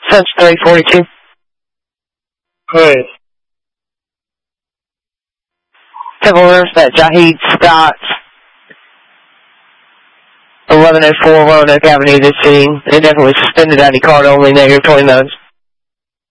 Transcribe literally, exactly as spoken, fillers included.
Since three forty-two. Great. Temple Rivers, that Jaheed Scott, eleven oh four Roanoke Avenue this scene. They definitely suspended I D card only negative between those.